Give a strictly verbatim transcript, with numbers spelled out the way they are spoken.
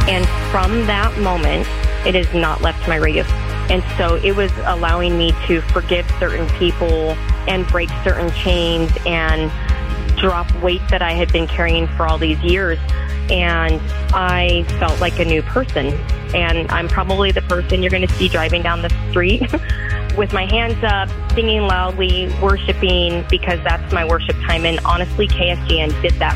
And from that moment, it has not left my radio. And so it was allowing me to forgive certain people and break certain chains and drop weight that I had been carrying for all these years. And I felt like a new person. And I'm probably the person you're going to see driving down the street with my hands up, singing loudly, worshiping, because that's my worship time. And honestly, K S G N did that